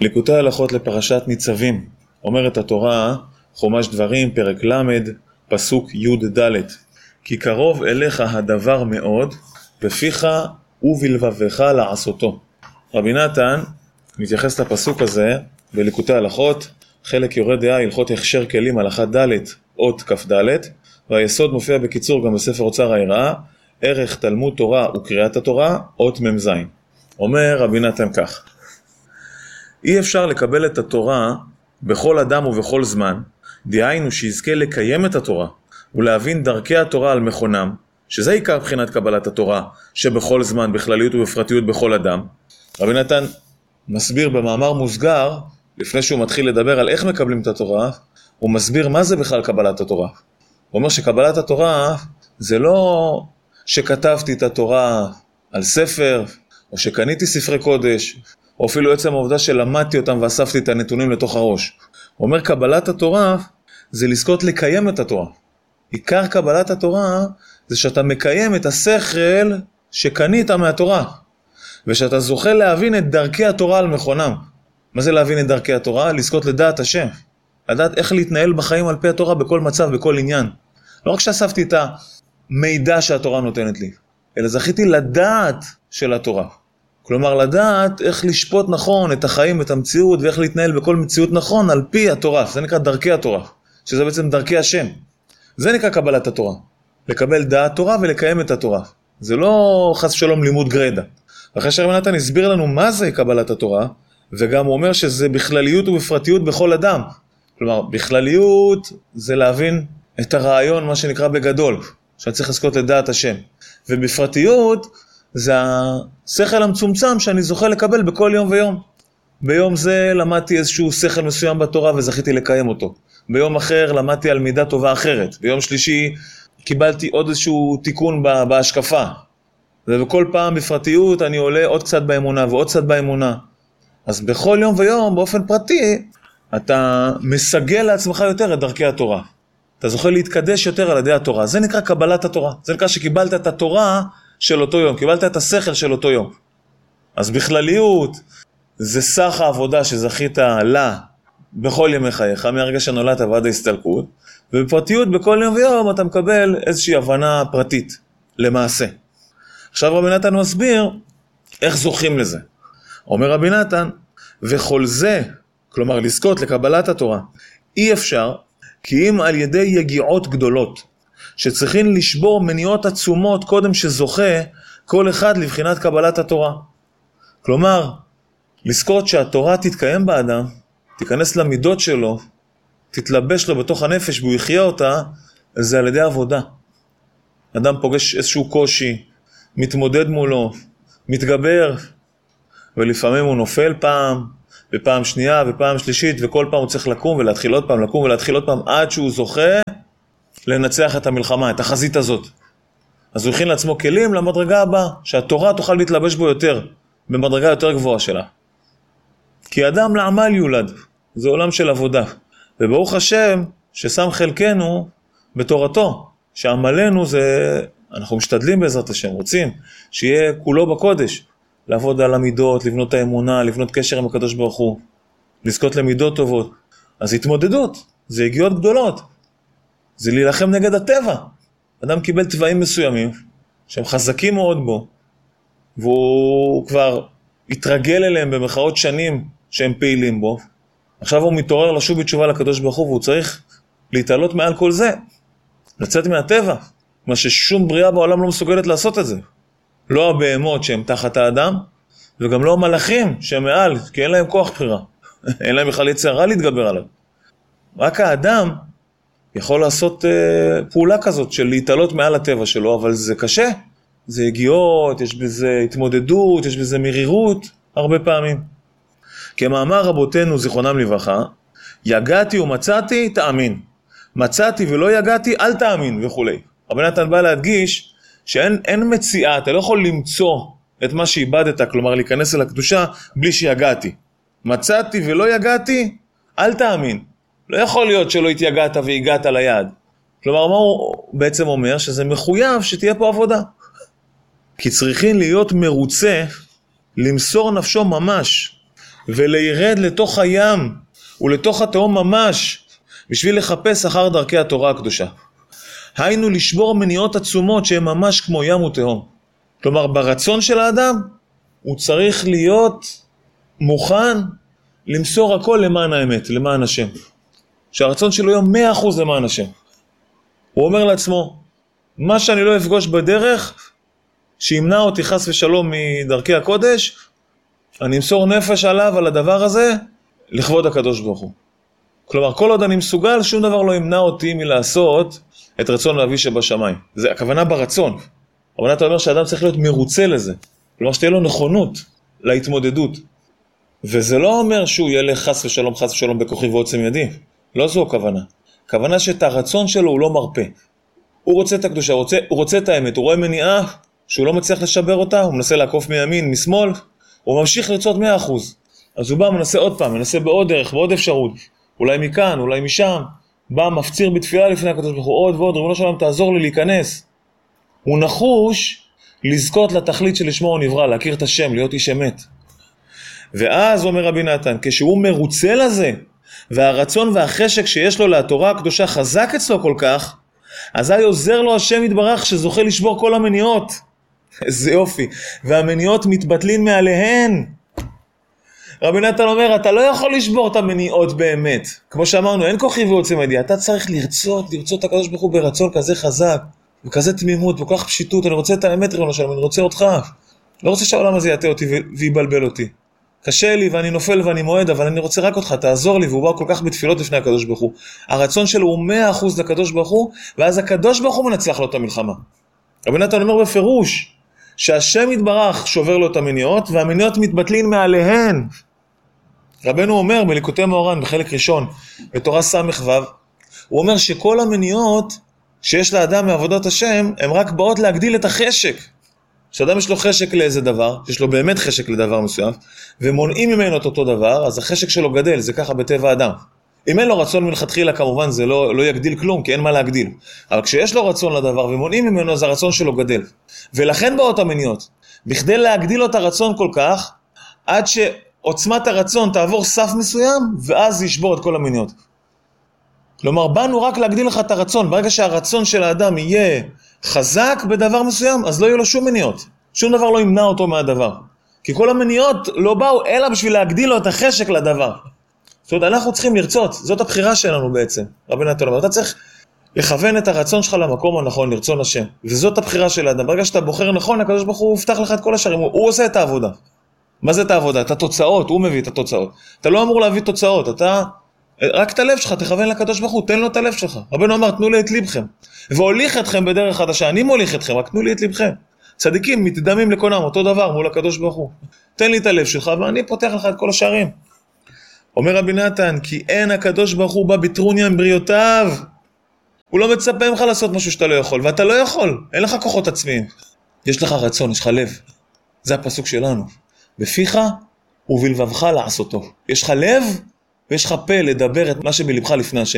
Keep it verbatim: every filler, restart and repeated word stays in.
ליקוטי הלכות לפרשת ניצבים. אומרת התורה, חומש דברים, פרק למד, פסוק י' ד'. כי קרוב אליך הדבר מאוד, בפיך ובלבבך לעשותו. רבי נתן מתייחס לפסוק הזה בליקוטי הלכות, חלק יורד דעה, הלכות הכשר כלים, הלכה ד' אות כ"ד, והיסוד מופיע בקיצור גם בספר אוצר היראה, ערך תלמוד תורה וקריאת התורה, אות מ"ז. אומר רבי נתן כך, אי אפשר לקבל את התורה בכל אדם ובכל זמן, דהיינו שיזכה לקיים את התורה ולהבין דרכי התורה על מכונם, שזה עיקר בחינת קבלת התורה, שבכל זמן, בכלליות ובפרטיות בכל אדם. רבי נתן מסביר במאמר מוסגר, לפני שהוא מתחיל לדבר על איך מקבלים את התורה, הוא מסביר מה זה בכלל קבלת התורה. הוא אומר שקבלת התורה זה לא שכתבתי את התורה על ספר, או שקניתי ספרי קודש, או אפילו עצם העובדה שלמדתי אותם ואספתי את הנתונים לתוך הראש. הוא אומר קבלת התורה זה לזכות לקיים את התורה. עיקר קבלת התורה זה שאתה מקיים את השכל שקנית מהתורה, ושאתה זוכה להבין את דרכי התורה על מכונם. מה זה להבין את דרכי התורה? לזכות לדעת השם. לדעת איך להתנהל בחיים על פי התורה בכל מצב, בכל עניין. לא רק שאספתי את המידע שהתורה נותנת לי, אלא זכיתי לדעת של התורה. כלומר, לדעת איך לשפוט נכון את החיים, את המציאות, ואיך להתנהל בכל מציאות נכון על פי התורה. זה נקרא דרכי התורה, שזה בעצם דרכי השם. זה נקרא קבלת התורה. לקבל דעת תורה ולקיים את התורה. זה לא חס ושלום לימוד גרדה. אחרי שרבי נתן הסביר לנו מה זה קבלת התורה, וגם הוא אומר שזה בכלליות ובפרטיות בכל אדם. כלומר, בכלליות זה להבין את הרעיון, מה שנקרא בגדול, שאני צריך לזכות לדעת השם. ובפרטיות זה השכל המצומצם שאני זוכה לקבל בכל יום ויום. ביום זה למדתי איזשהו שכל מסוים בתורה וזכיתי לקיים אותו. ביום אחר למדתי על מידה טובה אחרת. ביום שלישי קיבלתי עוד איזשהו תיקון בהשקפה. ובכל פעם בפרטיות אני עולה עוד קצת באמונה ועוד קצת באמונה. אז בכל יום ויום באופן פרטי אתה מסגל לעצמך יותר את דרכי התורה. אתה זוכה להתקדש יותר על ידי התורה. זה נקרא קבלת התורה. זה נקרא שקיבלת את התורה של אותו יום. קיבלת את השכל של אותו יום. אז בכלליות זה סך העבודה שזכית לה בכל ימי חייך, מהרגע שנולדת ועד ההסתלקות. ובפרטיות בכל יום ויום אתה מקבל איזושהי הבנה פרטית למעשה. עכשיו רבי נתן מסביר איך זוכים לזה. אומר רבי נתן, וכל זה, כלומר לזכות לקבלת התורה, אי אפשר, כי אם על ידי יגיעות גדולות, שצריכים לשבור מניעות עצומות קודם שזוכה כל אחד לבחינת קבלת התורה. כלומר, לזכות שהתורה תתקיים באדם, תיכנס למידות שלו, תתלבש לו בתוך הנפש והוא יחיה אותה, זה על ידי עבודה. אדם פוגש איזשהו קושי, מתמודד מולו, מתגבר, ולפעמים הוא נופל פעם, ופעם שנייה ופעם שלישית, וכל פעם הוא צריך לקום ולהתחיל עוד פעם, לקום ולהתחיל עוד פעם, עד שהוא זוכה לנצח את המלחמה, את החזית הזאת. אז הוא הכין לעצמו כלים למדרגה הבאה, שהתורה תוכל להתלבש בו יותר, במדרגה יותר גבוהה שלה. כי אדם לעמל יולד, זה עולם של עבודה. וברוך השם ששם חלקנו בתורתו, שעמלנו זה, אנחנו משתדלים בעזרת השם, רוצים שיהיה כולו בקודש, לעבוד על המידות, לבנות את האמונה, לבנות קשר עם הקדוש ברוך הוא, לזכות למידות טובות. אז התמודדות, זה הגיעות גדולות, זה להילחם נגד הטבע. אדם קיבל טבעים מסוימים, שהם חזקים מאוד בו, והוא כבר התרגל אליהם במחאות שנים שהם פעילים בו. עכשיו הוא מתעורר לשוב בתשובה לקדוש ברוך הוא, והוא צריך להתעלות מעל כל זה, לצאת מהטבע, מה ששום בריאה בעולם לא מסוגלת לעשות את זה. לא הבהמות שהם תחת האדם, וגם לא המלאכים שהם מעל, כי אין להם כוח בחירה. אין להם בכלל יצר רע להתגבר עליו. רק האדם יכול לעשות uh, פעולה כזאת של להתעלות מעל הטבע שלו, אבל זה קשה. זה הגיעות, יש בזה התמודדות, יש בזה מרירות, הרבה פעמים. כמאמר רבותינו זיכרונם לברכה, יגעתי ומצאתי, תאמין. מצאתי ולא יגעתי, אל תאמין וכו'. רבי נתן בא להדגיש שאין אין מציאה, אתה לא יכול למצוא את מה שאיבדת, כלומר להיכנס אל הקדושה בלי שיגעתי. מצאתי ולא יגעתי, אל תאמין. לא יכול להיות שלא התייגעת והגעת ליד. כלומר, מה הוא בעצם אומר? שזה מחויב שתהיה פה עבודה. כי צריכים להיות מרוצה, למסור נפשו ממש ולירד לתוך הים ולתוך התהום ממש, בשביל לחפש אחר דרכי התורה הקדושה. היינו לשבור מניעות עצומות שהן ממש כמו ים ותהום. כלומר, ברצון של האדם, הוא צריך להיות מוכן למסור הכל למען האמת, למען השם. שהרצון שלו יהיה מאה אחוז למען השם. הוא אומר לעצמו, מה שאני לא אפגוש בדרך, שימנע אותי חס ושלום מדרכי הקודש, אני אמסור נפש עליו, על הדבר הזה, לכבוד הקדוש ברוך הוא. כלומר, כל עוד אני מסוגל, שום דבר לא ימנע אותי מלעשות את רצון אבי שבשמיים. זה הכוונה ברצון. אבל אתה אומר שהאדם צריך להיות מרוצה לזה. כלומר, שתהיה לו נכונות להתמודדות. וזה לא אומר שהוא ילך חס ושלום, חס ושלום בכוחי ועוצם ידי. לא זו הכוונה. הכוונה שאת הרצון שלו הוא לא מרפא. הוא רוצה את הקדושה, הוא רוצה, הוא רוצה את האמת, הוא רואה מניעה שהוא לא מצליח לשבר אותה, הוא מנסה לעקוף מימין, משמאל, הוא ממשיך לרצות מאה אחוז. אז הוא בא, מנסה עוד פעם, מנסה בעוד דרך, בעוד אפשרות. אולי מכאן, אולי משם. בא, מפציר בתפילה לפני הקדוש ברוך הוא, עוד ועוד, ריבונו של עולם, תעזור לי להיכנס. הוא נחוש לזכות לתכלית שלשמו הוא נברא, להכיר את השם, להיות איש אמת. ואז אומר רבי נתן, כשהוא מרוצה לזה, והרצון והחשק שיש לו לתורה הקדושה חזק אצלו כל כך, אזי עוזר לו השם יתברך שזוכה לשבור כל המניעות. איזה יופי. והמניעות מתבטלים מעליהן. רבי נתן אומר, אתה לא יכול לשבור את המניעות באמת. כמו שאמרנו, אין כוחי ועוצם ידי. אתה צריך לרצות, לרצות את הקדוש ברוך הוא ברצון כזה חזק, וכזה תמימות, וכל כך פשיטות. אני רוצה את האמת, ריבונו של עולם, אני רוצה אותך. לא רוצה שהעולם הזה יטעה אותי ויבלבל אותי. קשה לי ואני נופל ואני מועד, אבל אני רוצה רק אותך, תעזור לי, והוא בא כל כך בתפילות לפני הקדוש ברוך הוא. הרצון שלו הוא מאה אחוז לקדוש ברוך הוא, ואז הקדוש ברוך הוא מנצח לו את המלחמה. רבי נתן אומר בפירוש, שהשם יתברך שובר לו את המניעות, והמניעות מתבטלין מעליהן. רבנו אומר בליקוטי מאורן בחלק ראשון, בתורה סמך ו', הוא אומר שכל המניעות שיש לאדם מעבודת השם, הן רק באות להגדיל את החשק. כשאדם יש לו חשק לאיזה דבר, יש לו באמת חשק לדבר מסוים, ומונעים ממנו את אותו דבר, אז החשק שלו גדל, זה ככה בטבע האדם. אם אין לו רצון מלכתחילה, כמובן זה לא, לא יגדיל כלום, כי אין מה להגדיל. אבל כשיש לו רצון לדבר ומונעים ממנו, אז הרצון שלו גדל. ולכן באות המניעות. בכדי להגדיל לו את הרצון כל כך, עד שעוצמת הרצון תעבור סף מסוים, ואז ישבור את כל המניעות. כלומר, באנו רק להגדיל לך את הרצון. ברגע שהרצון של האדם יהיה חזק בדבר מסוים, אז לא יהיו לו שום מניעות. שום דבר לא ימנע אותו מהדבר. כי כל המניעות לא באו אלא בשביל להגדיל לו את החשק לדבר. זאת אומרת, אנחנו צריכים לרצות. זאת הבחירה שלנו בעצם. רבי נתן אומר, אתה צריך לכוון את הרצון שלך למקום הנכון, לרצון השם. וזאת הבחירה של האדם. ברגע שאתה בוחר נכון, הקדוש ברוך הוא יפתח לך את כל השערים. הוא, הוא עושה את העבודה. מה זה את העבודה? את התוצאות, הוא מביא את התוצאות. אתה לא אמור להביא תוצאות, אתה רק את הלב שלך, תכוון לקדוש ברוך הוא, תן לו את הלב שלך. רבנו אמר, תנו לי את ליבכם. והוליך אתכם בדרך חדשה, אני מוליך אתכם, רק תנו לי את ליבכם. צדיקים מתדמים לקונם, אותו דבר מול הקדוש ברוך הוא. תן לי את הלב שלך, ואני פותח לך את כל השערים. אומר רבי נתן, כי אין הקדוש ברוך הוא בא בטרוניה עם בריאותיו. הוא לא מצפה ממך לעשות משהו שאתה לא יכול, ואתה לא יכול, אין לך כוחות עצמיים. יש לך רצון, יש לך לב. זה הפסוק שלנו. בפיך ובלבבך לעשותו. יש לך לב, ויש לך פה לדבר את מה שבלבך לפני השם.